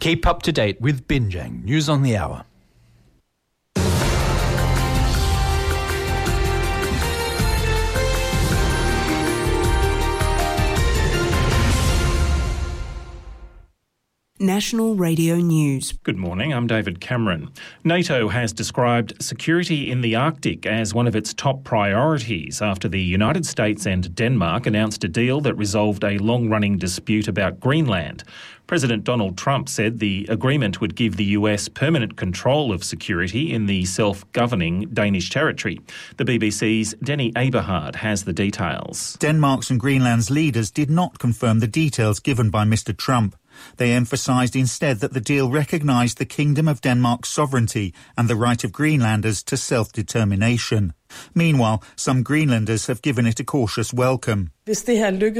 Keep up to date with Binjang News on the Hour. National Radio News. Good morning, I'm David Cameron. NATO has described security in the Arctic as one of its top priorities after the United States and Denmark announced a deal that resolved a long-running dispute about Greenland. President Donald Trump said the agreement would give the US permanent control of security in the self-governing Danish territory. The BBC's Denny Aberhard has the details. Denmark's and Greenland's leaders did not confirm the details given by Mr. Trump. They emphasised instead that the deal recognised the Kingdom of Denmark's sovereignty and the right of Greenlanders to self-determination. Meanwhile, some Greenlanders have given it a cautious welcome. The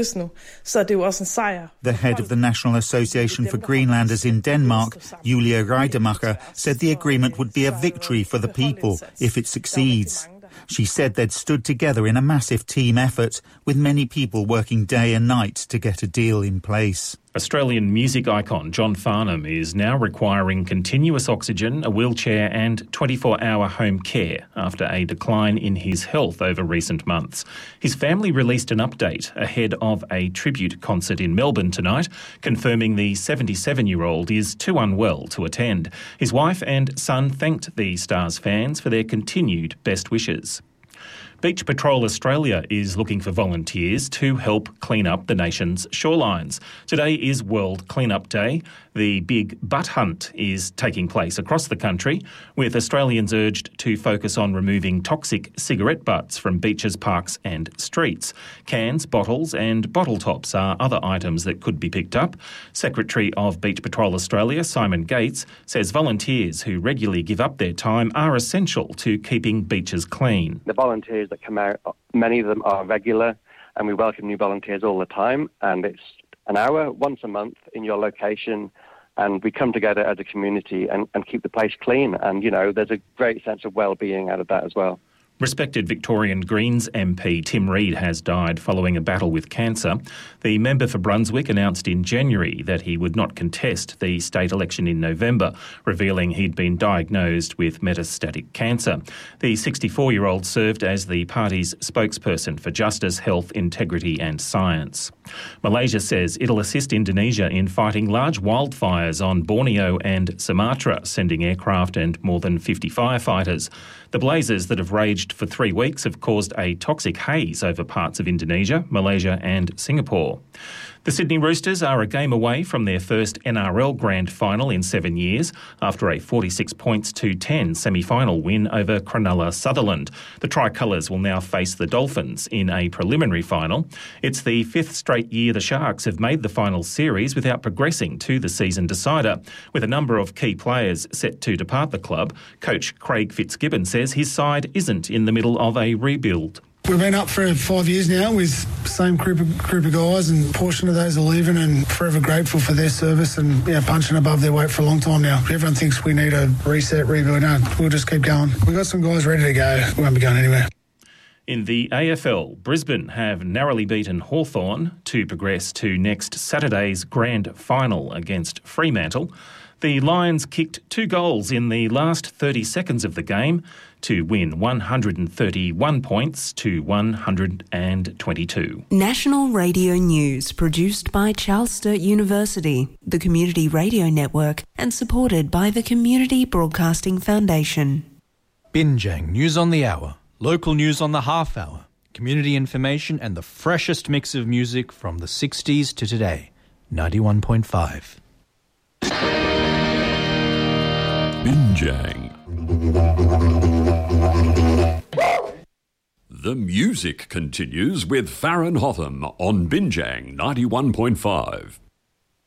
head of the National Association for Greenlanders in Denmark, Julia Reidemacher, said the agreement would be a victory for the people if it succeeds. She said they'd stood together in a massive team effort, with many people working day and night to get a deal in place. Australian music icon John Farnham is now requiring continuous oxygen, a wheelchair and 24-hour home care after a decline in his health over recent months. His family released an update ahead of a tribute concert in Melbourne tonight, confirming the 77-year-old is too unwell to attend. His wife and son thanked the Stars fans for their continued best wishes. Beach Patrol Australia is looking for volunteers to help clean up the nation's shorelines. Today is World Cleanup Day. The big butt hunt is taking place across the country, with Australians urged to focus on removing toxic cigarette butts from beaches, parks and streets. Cans, bottles and bottle tops are other items that could be picked up. Secretary of Beach Patrol Australia, Simon Gates, says volunteers who regularly give up their time are essential to keeping beaches clean. The volunteers that come out, many of them are regular, and we welcome new volunteers all the time, and it's an hour once a month in your location, and we come together as a community and keep the place clean, and there's a great sense of well-being out of that as well. Respected Victorian Greens MP Tim Reid has died following a battle with cancer. The member for Brunswick announced in January that he would not contest the state election in November, revealing he'd been diagnosed with metastatic cancer. The 64-year-old served as the party's spokesperson for justice, health, integrity and science. Malaysia says it'll assist Indonesia in fighting large wildfires on Borneo and Sumatra, sending aircraft and more than 50 firefighters. The blazes that have raged for 3 weeks have caused a toxic haze over parts of Indonesia, Malaysia and Singapore. The Sydney Roosters are a game away from their first NRL Grand Final in 7 years after a 46-10 semi-final win over Cronulla Sutherland. The Tricolours will now face the Dolphins in a preliminary final. It's the 5th straight year the Sharks have made the final series without progressing to the season decider. With a number of key players set to depart the club, coach Craig Fitzgibbon says his side isn't in the middle of a rebuild. We've been up for 5 years now with the same group of guys, and a portion of those are leaving, and forever grateful for their service and punching above their weight for a long time now. Everyone thinks we need a reset, rebuild. No, we'll just keep going. We've got some guys ready to go. We won't be going anywhere. In the AFL, Brisbane have narrowly beaten Hawthorn to progress to next Saturday's grand final against Fremantle. The Lions kicked 2 goals in the last 30 seconds of the game to win 131 points to 122. National Radio News, produced by Charles Sturt University, the Community Radio Network, and supported by the Community Broadcasting Foundation. Binjang News on the Hour, local news on the half hour, community information and the freshest mix of music from the 60s to today. 91.5. Binjang. The music continues with Farron Hotham on Binjang 91.5.